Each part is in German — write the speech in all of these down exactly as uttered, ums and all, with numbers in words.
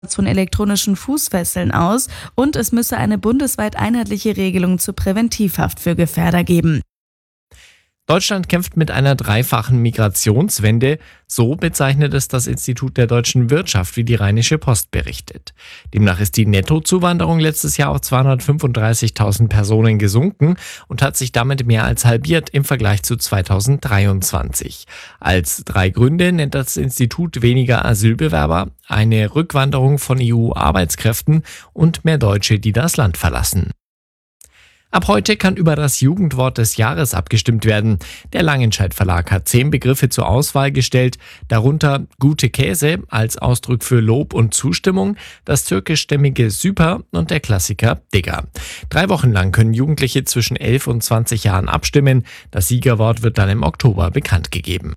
von elektronischen Fußfesseln aus und es müsse eine bundesweit einheitliche Regelung zur Präventivhaft für Gefährder geben. Deutschland kämpft mit einer dreifachen Migrationswende. So bezeichnet es das Institut der deutschen Wirtschaft, wie die Rheinische Post berichtet. Demnach ist die Nettozuwanderung letztes Jahr auf zweihundertfünfunddreißigtausend Personen gesunken und hat sich damit mehr als halbiert im Vergleich zu zweitausenddreiundzwanzig. Als drei Gründe nennt das Institut weniger Asylbewerber, eine Rückwanderung von E U-Arbeitskräften und mehr Deutsche, die das Land verlassen. Ab heute kann über das Jugendwort des Jahres abgestimmt werden. Der Langenscheidt Verlag hat zehn Begriffe zur Auswahl gestellt, darunter gute Käse als Ausdruck für Lob und Zustimmung, das türkischstämmige Süper und der Klassiker Digger. Drei Wochen lang können Jugendliche zwischen elf und zwanzig Jahren abstimmen. Das Siegerwort wird dann im Oktober bekannt gegeben.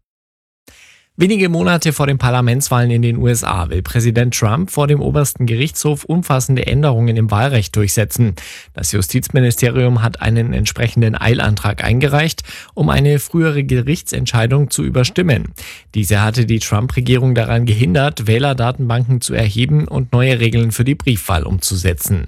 Wenige Monate vor den Parlamentswahlen in den U S A will Präsident Trump vor dem obersten Gerichtshof umfassende Änderungen im Wahlrecht durchsetzen. Das Justizministerium hat einen entsprechenden Eilantrag eingereicht, um eine frühere Gerichtsentscheidung zu überstimmen. Diese hatte die Trump-Regierung daran gehindert, Wählerdatenbanken zu erheben und neue Regeln für die Briefwahl umzusetzen.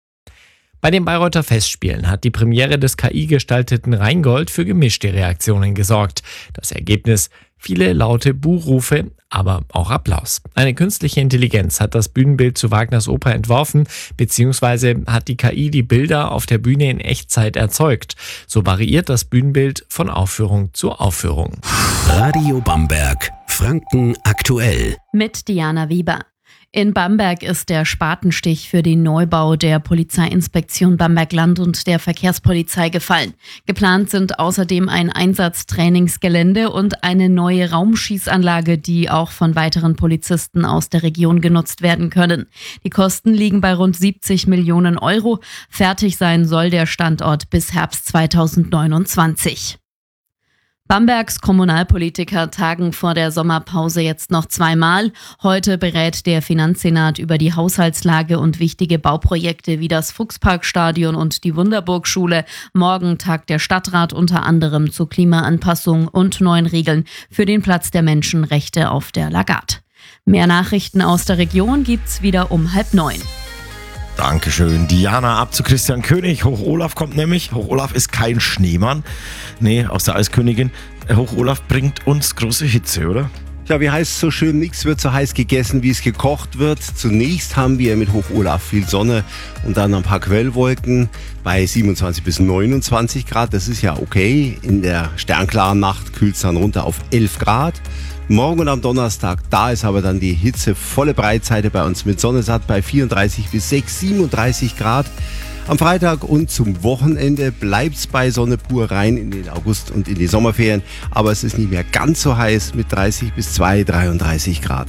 Bei den Bayreuther Festspielen hat die Premiere des K I-gestalteten Rheingold für gemischte Reaktionen gesorgt. Das Ergebnis: viele laute Buhrufe, aber auch Applaus. Eine künstliche Intelligenz hat das Bühnenbild zu Wagners Oper entworfen, beziehungsweise hat die K I die Bilder auf der Bühne in Echtzeit erzeugt. So variiert das Bühnenbild von Aufführung zu Aufführung. Radio Bamberg, Franken aktuell. Mit Diana Weber. In Bamberg ist der Spatenstich für den Neubau der Polizeiinspektion Bamberg-Land und der Verkehrspolizei gefallen. Geplant sind außerdem ein Einsatztrainingsgelände und eine neue Raumschießanlage, die auch von weiteren Polizisten aus der Region genutzt werden können. Die Kosten liegen bei rund siebzig Millionen Euro. Fertig sein soll der Standort bis Herbst zweitausendneunundzwanzig. Bambergs Kommunalpolitiker tagen vor der Sommerpause jetzt noch zweimal. Heute berät der Finanzsenat über die Haushaltslage und wichtige Bauprojekte wie das Fuchsparkstadion und die Wunderburg-Schule. Morgen tagt der Stadtrat unter anderem zu Klimaanpassung und neuen Regeln für den Platz der Menschenrechte auf der Lagarde. Mehr Nachrichten aus der Region gibt's wieder um halb neun. Dankeschön. Diana, ab zu Christian König. Hoch-Olaf kommt nämlich. Hoch-Olaf ist kein Schneemann. Nee, aus der Eiskönigin. Hoch-Olaf bringt uns große Hitze, oder? Ja, wie heißt es so schön, nichts wird so heiß gegessen, wie es gekocht wird. Zunächst haben wir mit Hoch-Olaf viel Sonne und dann ein paar Quellwolken bei siebenundzwanzig bis neunundzwanzig Grad. Das ist ja okay. In der sternklaren Nacht kühlt es dann runter auf elf Grad. Morgen und am Donnerstag, da ist aber dann die Hitze volle Breitseite bei uns mit Sonne satt bei vierunddreißig bis sechs, siebenunddreißig Grad. Am Freitag und zum Wochenende bleibt es bei Sonne pur rein in den August und in die Sommerferien. Aber es ist nicht mehr ganz so heiß mit dreißig bis zwei, dreiunddreißig Grad.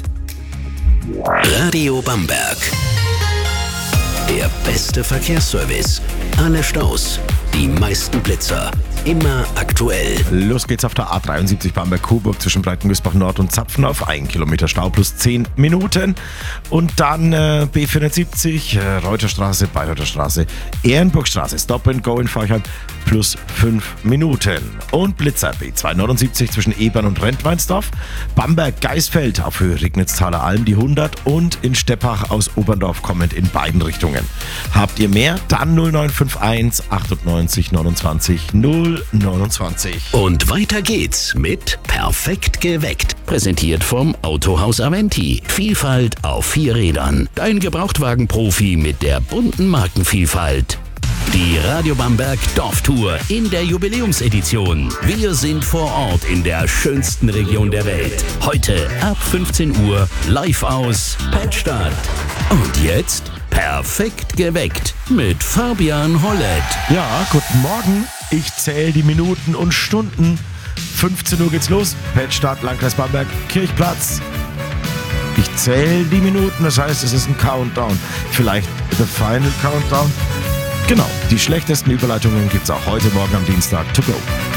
Radio Bamberg. Der beste Verkehrsservice. Alle Staus, die meisten Blitzer. Immer aktuell. Los geht's auf der A dreiundsiebzig Bamberg-Coburg zwischen Breitengersbach Nord und Zapfenauf. Ein Kilometer Stau plus zehn Minuten. Und dann äh, B vierhundertsiebzig, äh, Reuterstraße, Bayreuther Straße, Ehrenburgstraße, Stop and Go in Forchheim plus fünf Minuten. Und Blitzer B zweihundertneunundsiebzig zwischen Ebern und Rentweinsdorf. Bamberg-Geisfeld auf Höhe Regnitztaler Alm die hundert und in Steppach aus Oberndorf kommend in beiden Richtungen. Habt ihr mehr? Dann null neun fünf eins achtundneunzig neunundzwanzig null neunundzwanzig. Und weiter geht's mit Perfekt geweckt. Präsentiert vom Autohaus Aventi. Vielfalt auf vier Rädern. Dein Gebrauchtwagen-Profi mit der bunten Markenvielfalt. Die Radio Bamberg Dorftour in der Jubiläumsedition. Wir sind vor Ort in der schönsten Region der Welt. Heute ab fünfzehn Uhr live aus Pettstadt. Und jetzt Perfekt geweckt mit Fabian Hollett. Ja, guten Morgen. Ich zähle die Minuten und Stunden. fünfzehn Uhr geht's los. Pettstadt, Landkreis Bamberg, Kirchplatz. Ich zähle die Minuten, das heißt, es ist ein Countdown. Vielleicht the final Countdown. Genau, die schlechtesten Überleitungen gibt's auch heute Morgen am Dienstag to go.